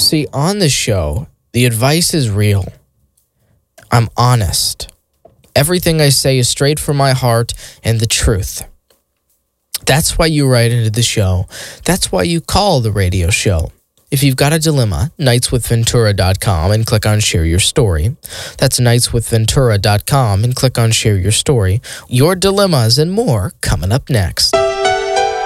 See, on the show, the advice is real. I'm honest. Everything I say is straight from my heart and the truth. That's why you write into the show. That's why you call the radio show. If you've got a dilemma, nightswithventura.com and click on Share Your Story. That's nightswithventura.com and click on Share Your Story. Your dilemmas and more coming up next.